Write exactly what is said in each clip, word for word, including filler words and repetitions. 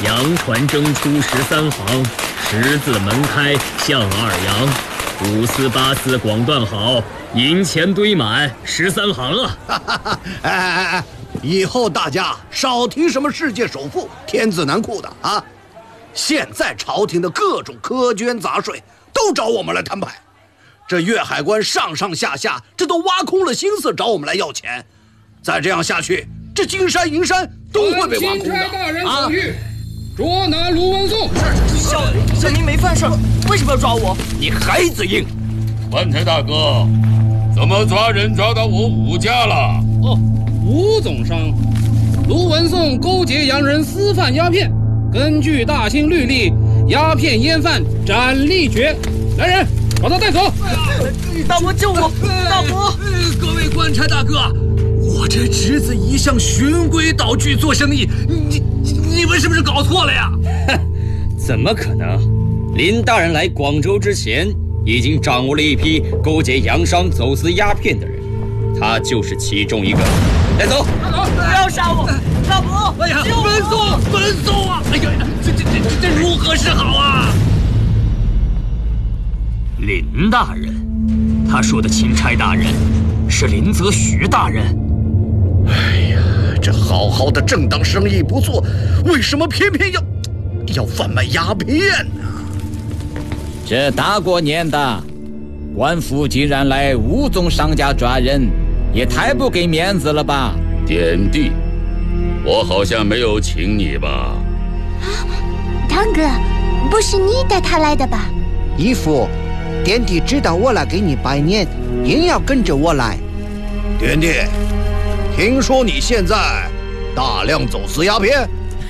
杨船征出十三行，十字门开向二阳，五司八司广断好，银钱堆满十三行啊！ 哎哎哎，以后大家少提什么世界首富、天子难库的啊！现在朝廷的各种苛捐杂税都找我们来摊牌，这粤海关上上下下这都挖空了心思找我们来要钱，再这样下去，这金山银山都会被挖空的。 钦差大人所谕，捉拿卢文颂。 小小民没犯事，为什么要抓我？ 你孩子硬！ 万财大哥，怎么抓人抓到我武家了？ 哦，吴总商，卢文颂勾结洋人私贩鸦片，根据大清律例，鸦片烟贩斩立决。来人，把他带走！ 大伯救我！大伯！ 各位官差大哥，我这侄子一向循规蹈矩做生意，你你们是不是搞错了呀？ 怎么可能？林大人来广州之前，已经掌握了一批勾结洋商走私鸦片的人，他就是其中一个。带走！ 不要杀我！大伯！ 哎呀，文颂，文颂啊！哎呀，这这这这这如何是好啊？ 林大人，他说的钦差大人是林则徐大人。 哎呀，这好好的正当生意不做，为什么偏偏要要贩卖鸦片呢？ 这大过年的，官府竟然来吴总商家抓人，也太不给面子了吧？ 典弟，我好像没有请你吧？ 啊，堂哥，不是你带他来的吧？ 义父，典弟知道我来给你拜年，硬要跟着我来。 典弟，听说你现在大量走私鸦片？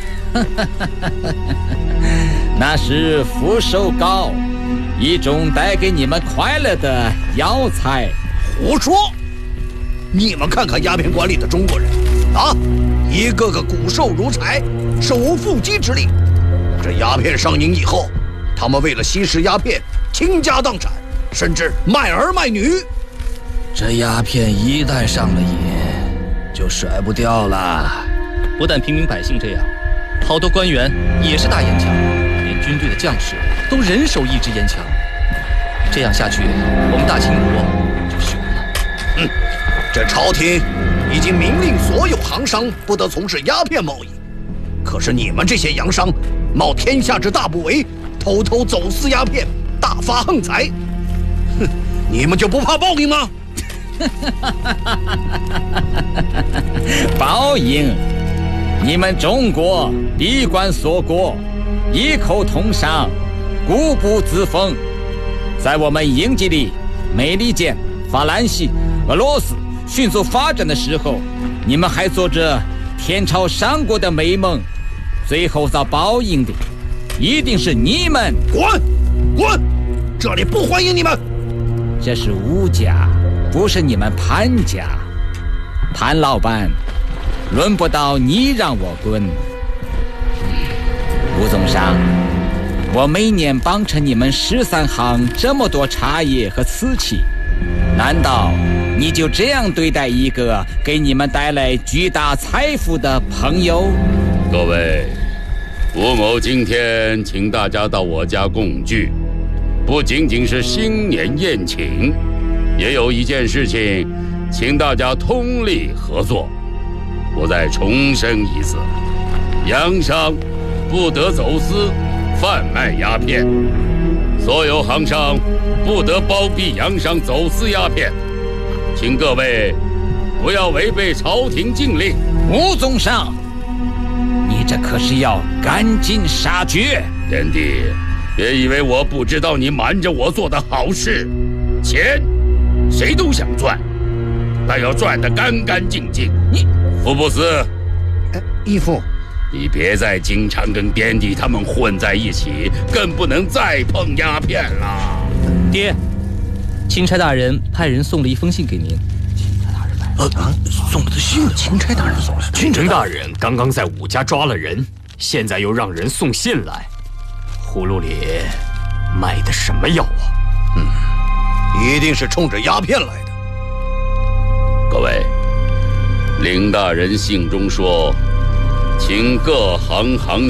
那是福寿膏，一种带给你们快乐的药材。 胡说！你们看看鸦片馆里的中国人啊，一个个骨瘦如柴，手无缚鸡之力。这鸦片上瘾以后，他们为了吸食鸦片，倾家荡产，甚至卖儿卖女。 这鸦片一旦上了瘾，就甩不掉了。 不但平民百姓这样，好多官员也是大烟枪，连军队的将士都人手一支烟枪。这样下去，我们大清国就凶了。 嗯，这朝廷已经明令所有行商不得从事鸦片贸易，可是你们这些洋商冒天下之大不韪，偷偷走私鸦片，大发横财，哼，你们就不怕报应吗？ 报应？你们中国闭关锁国，异口同声，固步自封。在我们英吉利、美利坚、法兰西、俄罗斯迅速发展的时候，你们还做着天朝上国的美梦，最后遭报应的一定是你们。 滚！滚！这里不欢迎你们。 这是吴家，不是你们潘家。潘老板，轮不到你让我滚。吴总商，我每年帮衬你们十三行这么多茶叶和瓷器，难道你就这样对待一个给你们带来巨大财富的朋友？ 各位，吴某今天请大家到我家共聚，不仅仅是新年宴请，也有一件事情，请大家通力合作。我再重申一次，洋商不得走私贩卖鸦片，所有行商不得包庇洋商走私鸦片，请各位不要违背朝廷禁令。 吴总商，你这可是要赶尽杀绝！ 典弟，别以为我不知道你瞒着我做的好事。钱谁都想赚，但要赚得干干净净。 你福布斯， 呃，义父， 你别再经常跟典弟他们混在一起，更不能再碰鸦片了。 爹，钦差大人派人送了一封信给您。 钦差大人来了啊！送了的信，钦差大人送了。 钦差大人刚刚在武家抓了人，现在又让人送信来，葫芦里卖的什么药啊？ 嗯，一定是冲着鸦片来的。 各位，林大人信中说，请各行行